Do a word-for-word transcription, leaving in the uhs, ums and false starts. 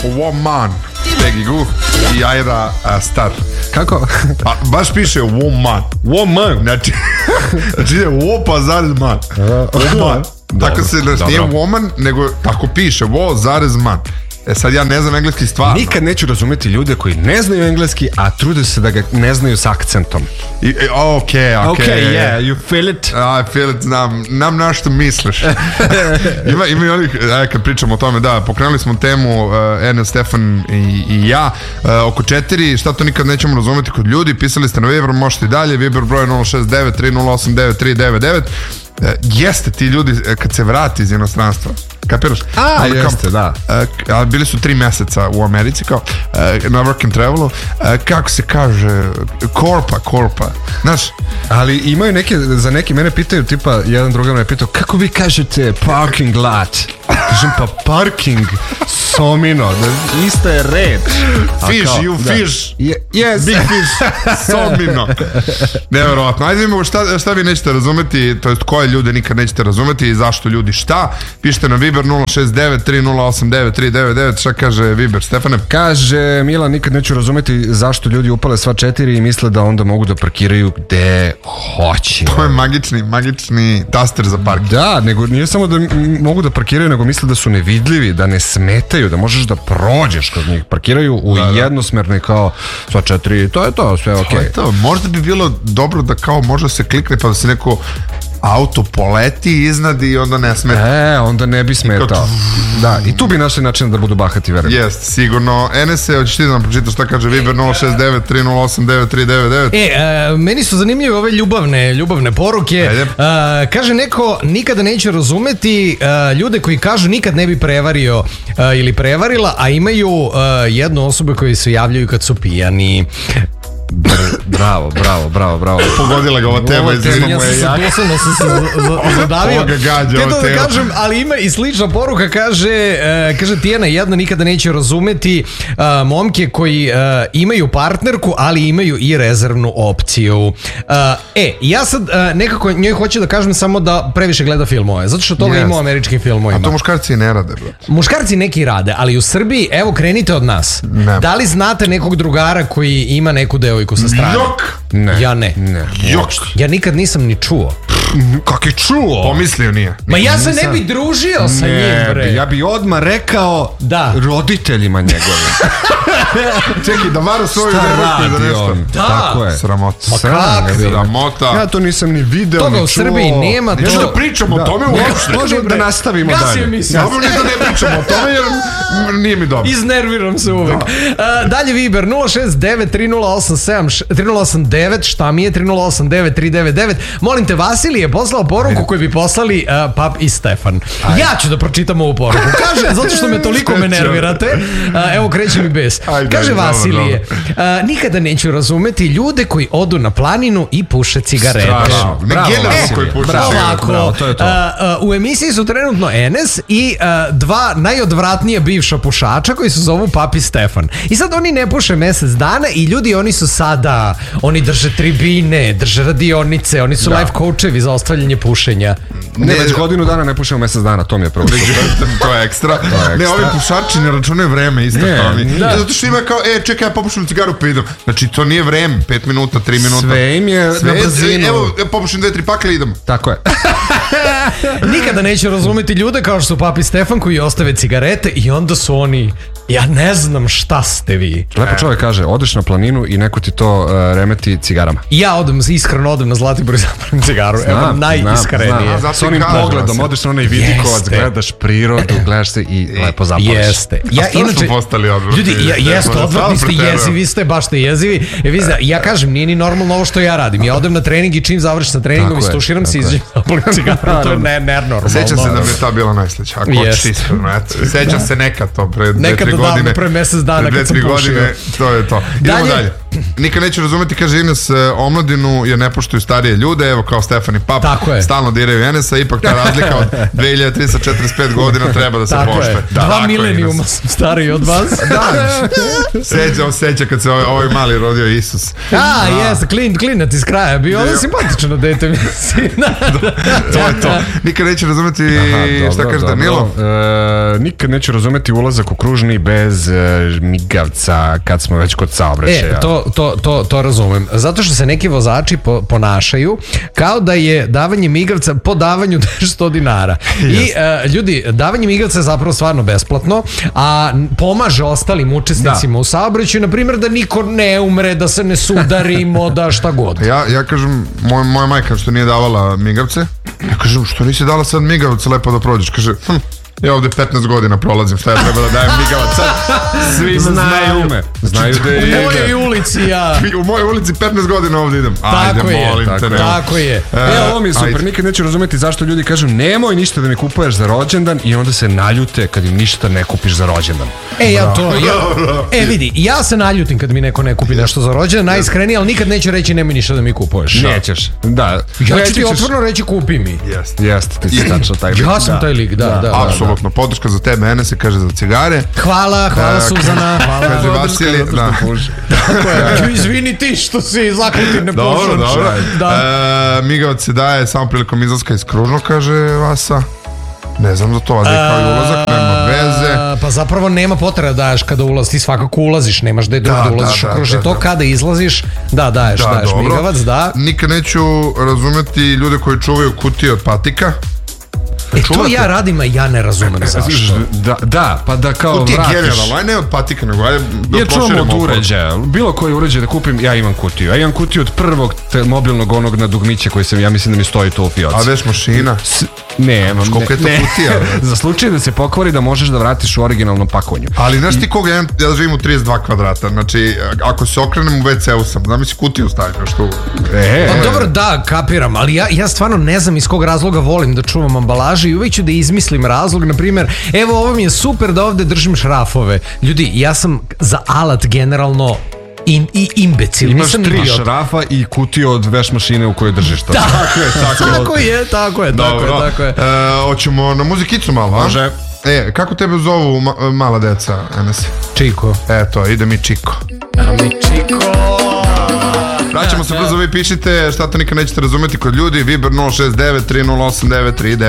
Woman, Peggy Gou i Aira Star. Kako? A, baš piše Woman. Woman. Znači, znači je wo pa zarez man. Woman. Tako se, znači nije woman, nego tako piše, wo zarez man. E sad ja ne znam engleski stvarno. Nikad neću razumeti ljude koji ne znaju engleski, a trude se da ga ne znaju s akcentom. I, e, ok, ok. Ok, yeah, you feel it? I feel it, znam, nam na što misliš. ima, ima i onih, e, kad pričamo o tome, da, pokrenuli smo temu, uh, Ene, Stefan i, i ja, uh, oko četiri, šta to nikad nećemo razumeti kod ljudi, pisali ste na Viber, možete i dalje, Viber broj nula šest devet tri nula osam devet tri devet devet. Uh, jeste ti ljudi kad se vrati iz inostranstva, kapiraš? A, ali jeste, kao, da. Uh, bili su tri meseca u Americi, kao, uh, na work and travelu, uh, kako se kaže, korpa, korpa, znaš? Ali imaju neke, za neki mene pitaju, tipa, jedan druga me pitao, kako vi kažete parking lot? Kažem, pa parking, somino, da, ista je reč. Fish, kao, you da. fish. Je, yes. Big fish, somino. Neverovatno. Ajde vidimo šta, šta vi nećete razumeti, to jest koje ljude nikad nećete razumeti i zašto ljudi šta. Pišite na Viber nula šest devet tri nula osam devet tri devet devet. Šta kaže Viber, Stefane? Kaže, Milan, nikad neću razumeti zašto ljudi upale sva četiri i misle da onda mogu da parkiraju gde hoće. To je magični, magični taster za parking. Da, nego nije samo da m- mogu da parkiraju, nego misle da su nevidljivi, da ne smetaju, da možeš da prođeš kroz njih. Parkiraju u da, da. jednosmerne kao sva četiri, to je to, sve okej. Okay. To, možda bi bilo dobro da kao možda se klikne pa da se neko auto poleti iznad i onda ne smeta. E, onda ne bi smetao. Da, i tu bi našli način da budu bahati, verujem. Jest, sigurno. Enese, hoćeš ti da nam pročitaš šta kaže Viber nula šest devet tri nula osam devet tri devet devet? E, a, meni su zanimljive ove ljubavne, ljubavne poruke. A, kaže neko, nikada neće razumeti a, ljude koji kažu nikad ne bi prevario a, ili prevarila, a imaju a, jednu osobu koji se javljaju kad su pijani. Bravo, bravo, bravo, bravo. Pogodila ga ova tema. Ja sam se posebno sam se zadavio. Ovoga gađa ova tema. Da kažem, ali ima i slična poruka, kaže, uh, kaže Tijana, jedna nikada neće razumeti uh, momke koji uh, imaju partnerku, ali imaju i rezervnu opciju. Uh, e, ja sad uh, nekako njoj hoću da kažem samo da previše gleda filmove, zato što toga yes. ima u američkim filmovima. A to muškarci ne rade, bro. Muškarci neki rade, ali u Srbiji, evo, krenite od nas. Ne. Da li znate nekog drugara koji ima neku devojku sa strane? Jok! Ne. Ja ne. Ne. Jok! Ja nikad nisam ni čuo. Kak je čuo? Pomislio nije. Ma ja se ne bi družio sa njim, bre. Ja bi odmah rekao da. roditeljima njegovim. Čekaj, da vara svoju devojku za nešto. Da. Tako je. Sramota. Ma kako? Sramota. Ja to nisam ni video, toga ni čuo. u Srbiji nema. Neću da pričamo o tome uopšte. Možemo da nastavimo dalje. Gasim mi se. Dobro, da ne pričamo o tome jer nije mi dobro. Iznerviram se uvek. Uh, dalje Viber nula šest devet tri nula osam sedam tri nula osam devet, šta mi je tri nula osam devet tri devet devet. Molim te, Vasilij je poslao poruku koju bi poslali uh, Pap i Stefan. Ajde. Ja ću da pročitam ovu poruku. Kaže, zato što me toliko me nervirate. Uh, evo, kreće mi bes. Ajde, kaže Vasilije, uh, nikada neću razumeti ljude koji odu na planinu i puše cigarete. Strašno. Ne generalno koji puše cigarete. Ovako, bravo, to je to. Uh, uh, u emisiji su trenutno Enes i uh, dva najodvratnije bivša pušača koji se zovu Pap i Stefan. I sad oni ne puše mesec dana i ljudi, oni su sada, oni drže tribine, drže radionice, oni su da. life coachevi za ostavljanje pušenja. Ne, već godinu dana ne pušemo mesec dana, to mi je prvo. To je ekstra. To je ekstra. Ne, ovi pušači ne računaju vreme isto kao mi. Da. Zato što ima kao, e, čekaj, ja popušim cigaru pa idem. Znači, to nije vreme, pet minuta, tri minuta. Sve im je Sve, na brzinu. Evo, ja popušim dve, tri pakle i idem. Tako je. Nikada neću razumeti ljude kao što su Pap i Stefan koji ostave cigarete i onda su oni, ja ne znam šta ste vi. Lepo čovjek kaže, odeš na planinu i neko ti to uh, remeti cigarama. Ja odem, iskreno odem na Zlatibor i zapalim cigaru. Znam, evo, najiskrenije. Znam, s onim pogledom, odeš na onaj vidikovac, gledaš prirodu, gledaš se i lepo zapališ. Jeste. Ja, a inače, su postali odvrti? Ljudi, ja, jeste, odvrtni ste, jezivi ste, baš ste jezivi. E, vi zna, ja kažem, nije ni normalno ovo što ja radim. Ja odem na trening i čim završim sa treningom, istuširam se, izađem zapalim cigaru. To je ne, ne normalno. Sećam se da mi je ta bila najsleća. Ako hoćeš iskreno, eto. Sećam se nekad to, pre dve, tri godine. Nekad odavno, pre mesec dana kad sam pušio. To je to. Idemo dalje. nikad neću razumeti, kaže Ines, omladinu jer ne poštuju starije ljude, evo kao Stefan i Pap, stalno diraju Enesa, ipak ta razlika od dve hiljade tristo četrdeset pet godina treba da se tako poštuje. Da, Dva milenijuma sam stariji od vas. Da, seća, on seća kad se ovaj, ovaj mali rodio Isus. A, jes, klin, klinac iz kraja, bio ono simpatično dete, mislim. To je to. Nikad neću razumeti, aha, šta kaže Danilo? E, nikad neću razumeti ulazak u kružni bez e, migavca kad smo već kod saobraćaja. E, to, to, to, to razumem. Zato što se neki vozači po, ponašaju kao da je davanje migavca po davanju sto dinara. I e, ljudi, davanje migavca je zapravo stvarno besplatno, a pomaže ostalim učesnicima da. u saobraćaju, na primjer da niko ne umre, da se ne sudarimo, da šta god. Ja, ja kažem, moj, moja majka što nije davala migavce, ja kažem, što nisi dala sad migavce lepo da prođeš? Kaže, hm, ja ovde petnaest godina prolazim, šta ja treba da dajem migavac? Svi znaju me. Znaju da je... U mojoj ulici ja. U mojoj ulici petnaest godina ovde idem. Ajde, tako molim je, te. Tako, tako je. E, e, ovo mi je super, ajde. Nikad neću razumeti zašto ljudi kažu nemoj ništa da mi kupuješ za rođendan i onda se naljute kad im ništa ne kupiš za rođendan. E, ja to... Ja, e, vidi, ja se naljutim kad mi neko ne kupi nešto za rođendan, najiskrenije, ali nikad neću reći nemoj ništa da mi kupuješ. Nećeš, da. Ja ću ti otvorno reći kupi mi. Jeste. Jeste, ti si tačno taj lik. Ja sam taj lik, da, da. Apsolutno, podrška za tebe, Ene se kaže za cigare. Hvala, hvala Suzana, hvala. Kaže Vasilij, da. Tako je, izvini ti što si zakuti ne pušač. Dobro, dobro. Migavac se daje samo prilikom izlaska iz kružnog, kaže Vasa. Ne znam za to, ali kao i ulazak, nema veze. Pa zapravo nema potreba da daješ kada ulaziš, ti svakako ulaziš, nemaš da je da ulaziš u kružni tok, kada izlaziš, da daješ, daješ migavac, da. Nikad neću razumeti ljude koji čuvaju kutije od patika. E to ja radim, a ja ne razumem zašto. Da, da, pa da kao vratiš. Kutije generalno, aj ne od patika, nego aj da ja čuvam od uređaja, bilo koji uređaj da kupim, ja imam kutiju. Ja imam kutiju od prvog mobilnog onog na dugmiće koji sam, ja mislim da mi stoji to u fioci. A veš mašina? Ne, Znaš koliko je to kutija? Za slučaj da se pokvari da možeš da vratiš u originalnom pakovanju. Ali znaš ti koga, ja, ja živim u trideset dva kvadrata, znači ako se okrenem u ve ce u sam, znam si kutiju stavim još tu. E, pa dobro, da, kapiram, ali ja, ja stvarno ne znam iz kog razloga volim da čuvam ambalaže i uvijek ću da izmislim razlog, na primjer, evo ovo mi je super da ovde držim šrafove. Ljudi, ja sam za alat generalno In, i imbecil. Imaš tri šrafa i kutiju od veš mašine u kojoj držiš to. Tako je, tako, tako je, tako je, tako je, tako je. E, hoćemo na muzikicu malo, a? Može. E, kako tebe zovu ma, mala deca, Enes? Čiko. Eto, ide mi Čiko. Mi Čiko. Vraćamo se brzo, vi pišite šta to nikad nećete razumeti kod ljudi. Viber nula šest devet tri nula osam devet tri devet.